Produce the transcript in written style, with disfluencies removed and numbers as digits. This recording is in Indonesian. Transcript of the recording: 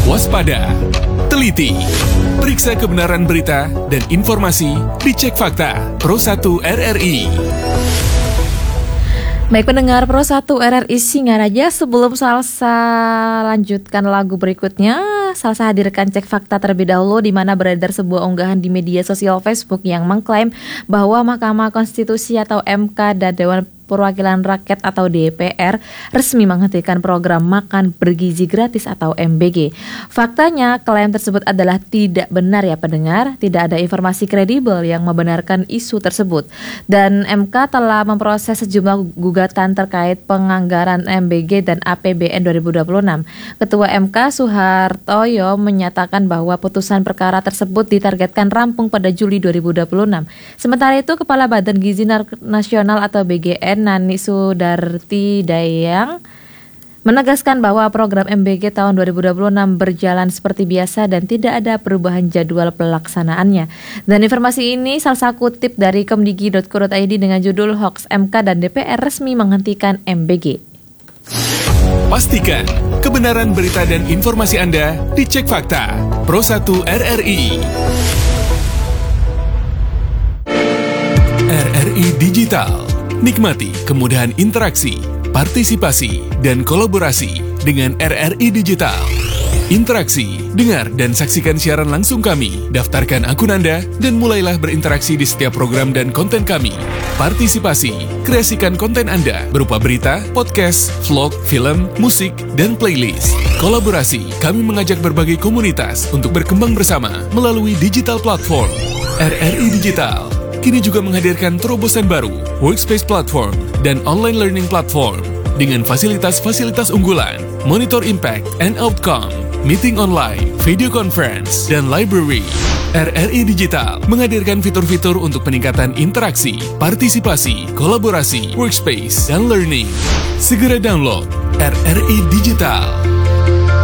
waspada, teliti, periksa kebenaran berita dan informasi, dicek fakta. Pro 1 RRI. Baik pendengar Pro 1 RRI Singaraja, sebelum Salsa lanjutkan lagu berikutnya, Salsa hadirkan cek fakta terlebih dahulu, di mana beredar sebuah unggahan di media sosial Facebook yang mengklaim bahwa Mahkamah Konstitusi atau MK dan Dewan Perwakilan Rakyat atau DPR resmi menghentikan program makan bergizi gratis atau MBG. Faktanya, klaim tersebut adalah tidak benar ya pendengar. Tidak ada informasi kredibel yang membenarkan isu tersebut. Dan MK telah memproses sejumlah gugatan terkait penganggaran MBG dan APBN 2026. Ketua MK Suhartoyo menyatakan bahwa putusan perkara tersebut ditargetkan rampung pada Juli 2026. Sementara itu, Kepala Badan Gizi Nasional atau BGN Nani Sudarti Dayang menegaskan bahwa program MBG tahun 2026 berjalan seperti biasa dan tidak ada perubahan jadwal pelaksanaannya. Dan informasi ini Salsa kutip dari kemdigi.co.id dengan judul Hoax MK dan DPR resmi menghentikan MBG. Pastikan kebenaran berita dan informasi Anda dicek fakta. Pro 1 RRI. RRI Digital. Nikmati kemudahan interaksi, partisipasi, dan kolaborasi dengan RRI Digital. Interaksi, dengar dan saksikan siaran langsung kami, daftarkan akun Anda, dan mulailah berinteraksi di setiap program dan konten kami. Partisipasi, kreasikan konten Anda berupa berita, podcast, vlog, film, musik, dan playlist. Kolaborasi, kami mengajak berbagai komunitas untuk berkembang bersama melalui digital platform. RRI Digital kini juga menghadirkan terobosan baru, workspace platform, dan online learning platform dengan fasilitas-fasilitas unggulan, monitor impact and outcome, meeting online, video conference, dan library. RRI Digital menghadirkan fitur-fitur untuk peningkatan interaksi, partisipasi, kolaborasi, workspace, dan learning. Segera download RRI Digital.